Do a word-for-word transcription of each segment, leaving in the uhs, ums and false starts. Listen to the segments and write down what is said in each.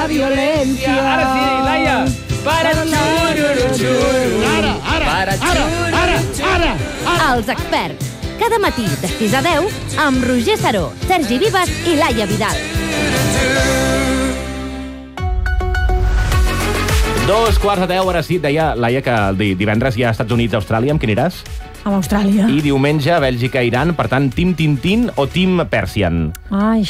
la violencia. Ara sí, Laia. Para xururutxuru. Ara, ara, Para ara, ara, ara, ara. Els experts. Cada matí de sis a deu amb Roger Saró, Sergi Vives i Laia Vidal. Dos quarts de deu, ara sí, deia Laia que el divendres hi ha Estats Units, Austràlia, amb qui aniràs? Amb Austràlia. I diumenge, Bèlgica, Iran, per tant, Team Tintín o Team Persian? Ai,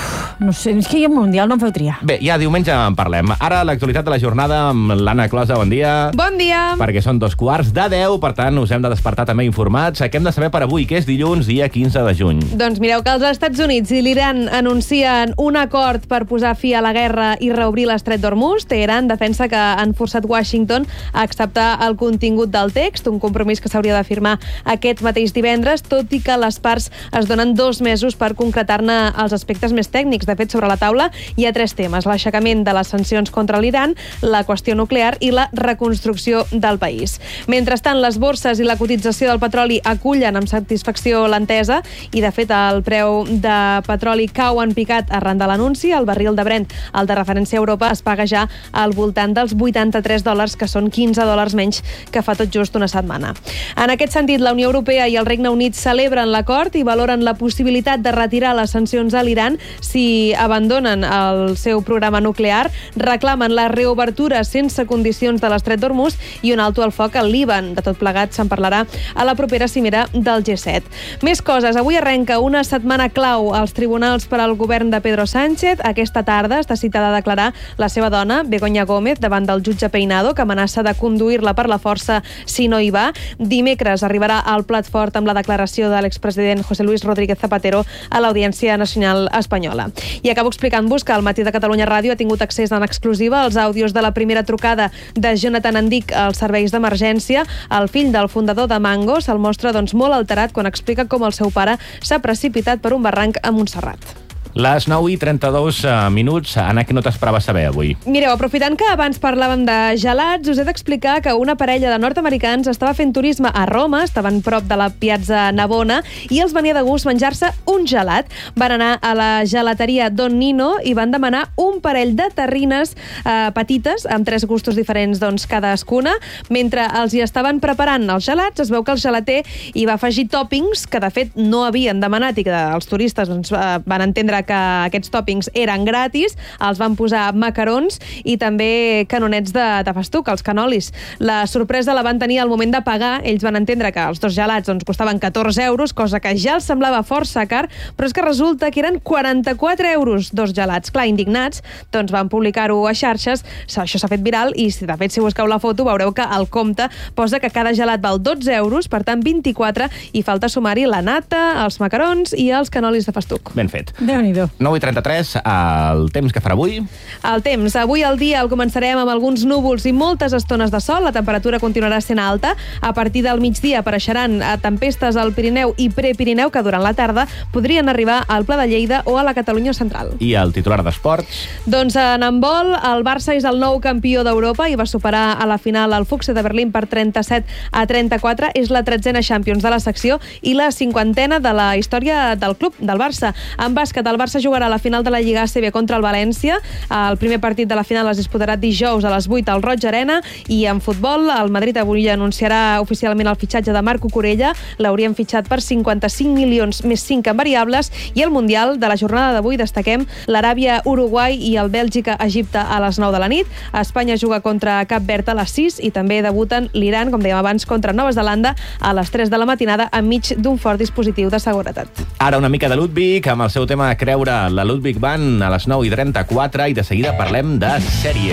no sé, és que hi ha Mundial, no em feu triar. Bé, ja diumenge en parlem. Ara l'actualitat de la jornada amb l'Anna Closa, bon dia. Bon dia. Perquè són dos quarts de deu, per tant, us hem de despertar també informats. Què hem de saber per avui, que és dilluns, dia quinze de juny? Doncs mireu que els Estats Units i l'Iran anuncien un acord per posar fi a la guerra i reobrir l'estret d'Hormuz. Teheran defensa que han forçat Washington a acceptar el contingut del text, un compromís que s'hauria de firmar aquest mateix divendres, tot i que les parts es donen dos mesos per concretar-ne els aspectes més tècnics. De fet, sobre la taula hi ha tres temes: l'aixecament de les sancions contra l'Iran, la qüestió nuclear i la reconstrucció del país. Mentrestant, les borses i la cotització del petroli acullen amb satisfacció l'entesa i, de fet, el preu de petroli cau en picat arran de l'anunci. El barril de Brent, el de referència a Europa, es paga ja al voltant dels vuitanta-tres dòlars, que són quinze dòlars menys que fa tot just una setmana. En aquest sentit, la Unió Europea i el Regne Unit celebren l'acord i valoren la possibilitat de retirar les sancions a l'Iran si abandonen el seu programa nuclear, reclamen la reobertura sense condicions de l'estret d'Hormuz i un alto al foc al Líban. De tot plegat se'n parlarà a la propera cimera del G set. Més coses. Avui arrenca una setmana clau als tribunals per al govern de Pedro Sánchez. Aquesta tarda està citada a declarar la seva dona, Begoña Gómez, davant del jutge Peinado, que amenaça de conduir-la per la força si no hi va. Dimecres arribarà al plat fort amb la declaració de l'expresident José Luis Rodríguez Zapatero a l'Audiència Nacional Espanyola. I acabo explicant-vos que el Matí de Catalunya Ràdio ha tingut accés en exclusiva als àudios de la primera trucada de Jonathan Andic als serveis d'emergència. El fill del fundador de Mango se'l mostra doncs, molt alterat quan explica com el seu pare s'ha precipitat per un barranc a Montserrat. Les nou i trenta-dos minuts. Anna, què no t'esperaves saber avui? Mireu, aprofitant que abans parlàvem de gelats, us he d'explicar que una parella de nord-americans estava fent turisme a Roma, estaven prop de la Piazza Navona, i els venia de gust menjar-se un gelat. Van anar a la gelateria Don Nino i van demanar un parell de terrines eh, petites, amb tres gustos diferents doncs, cadascuna. Mentre els hi estaven preparant els gelats, es veu que el gelater hi va afegir tòpings que, de fet, no havien demanat i que els turistes doncs, eh, van entendre que aquests tòpings eren gratis. Els van posar macarons i també canonets de, de festuc, els canolis. La sorpresa la van tenir al moment de pagar. Ells van entendre que els dos gelats doncs, costaven catorze euros, cosa que ja els semblava força car, però és que resulta que eren quaranta-quatre euros dos gelats. Clar, indignats, doncs van publicar-ho a xarxes. Això s'ha fet viral i, de fet, si busqueu la foto, veureu que al compte posa que cada gelat val dotze euros, per tant vint-i-quatre, i falta sumar-hi la nata, els macarons i els canolis de festuc. Ben fet. Déu-n'hi-do. nou i trenta-tres, el temps que farà avui? El temps. Avui al dia el començarem amb alguns núvols i moltes estones de sol. La temperatura continuarà sent alta. A partir del migdia apareixeran tempestes al Pirineu i Prepirineu que durant la tarda podrien arribar al Pla de Lleida o a la Catalunya central. I el titular d'esports? Doncs en handbol, el Barça és el nou campió d'Europa i va superar a la final el Fuchs de Berlín per trenta-set a trenta-quatre. És la tretzena Champions de la secció i la cinquantena de la història del club, del Barça. En bàsquet, el Barça jugarà a la final de la Lliga A C B contra el València. El primer partit de la final es disputarà dijous a les vuit al Roig Arena. I en futbol, el Madrid avui anunciarà oficialment el fitxatge de Marco Corella. L'haurien fitxat per cinquanta-cinc milions més cinc en variables. I el Mundial de la jornada d'avui destaquem l'Aràbia-Uruguai i el Bèlgica-Egipte a les nou de la nit. Espanya juga contra Cap Verd a les sis i també debuten l'Iran, com dèiem abans, contra Nova Zelanda a les tres de la matinada enmig d'un fort dispositiu de seguretat. Ara una mica de Ludwig amb el seu tema Creure, la Ludwig Band a les nou i trenta-quatre, i de seguida parlem de sèrie.